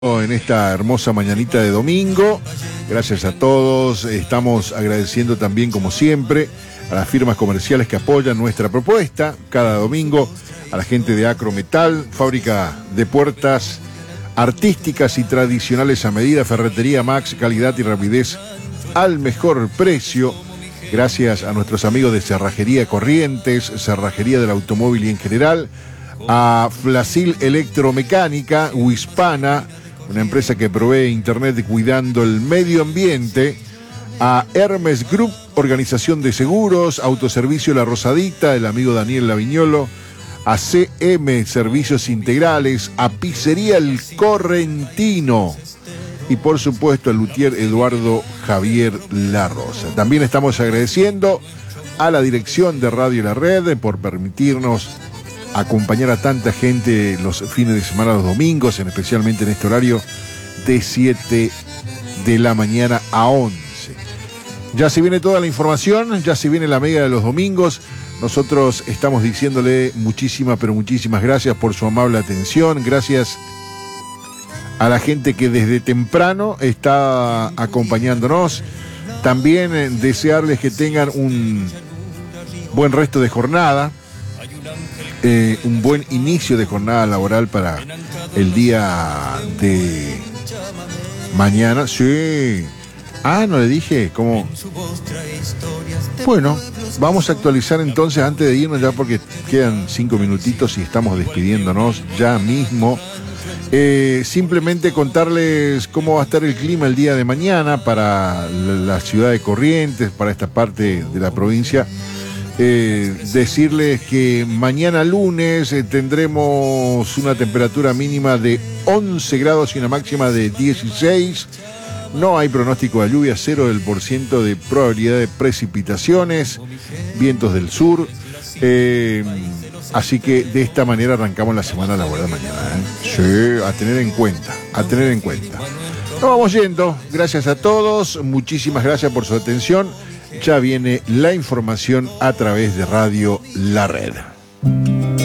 En esta hermosa mañanita de domingo. Gracias a todos. Estamos agradeciendo también, como siempre, a las firmas comerciales que apoyan nuestra propuesta cada domingo, a la gente de Acrometal, fábrica de puertas artísticas y tradicionales a medida, Ferretería Max, calidad y rapidez al mejor precio. Gracias a nuestros amigos de Cerrajería Corrientes, Cerrajería del Automóvil y en general, a Flasil Electromecánica, Huispana, una empresa que provee internet cuidando el medio ambiente, a Hermes Group, organización de seguros, autoservicio La Rosadita, el amigo Daniel Laviñolo, a CM Servicios Integrales, a Pizzería El Correntino y por supuesto al luthier Eduardo Javier La Rosa. También estamos agradeciendo a la dirección de Radio La Red por permitirnos acompañar a tanta gente los fines de semana, los domingos, especialmente en este horario de 7 de la mañana a 11. Ya se viene toda la información, ya se viene la mega de los domingos. Nosotros estamos diciéndole muchísimas, pero muchísimas gracias por su amable atención. Gracias a la gente que desde temprano está acompañándonos. También desearles que tengan un buen resto de jornada. Un buen inicio de jornada laboral para el día de mañana. Sí. No le dije cómo. Bueno, vamos a actualizar entonces antes de irnos ya porque quedan 5 minutitos y estamos despidiéndonos ya mismo. Simplemente contarles cómo va a estar el clima el día de mañana para la ciudad de Corrientes, para esta parte de la provincia. Decirles que mañana lunes tendremos una temperatura mínima de 11 grados y una máxima de 16. No hay pronóstico de lluvia, 0% de probabilidad de precipitaciones, vientos del sur. Así que de esta manera arrancamos la semana laboral mañana. Sí, a tener en cuenta, a tener en cuenta. Nos vamos yendo. Gracias a todos. Muchísimas gracias por su atención. Ya viene la información a través de Radio La Red.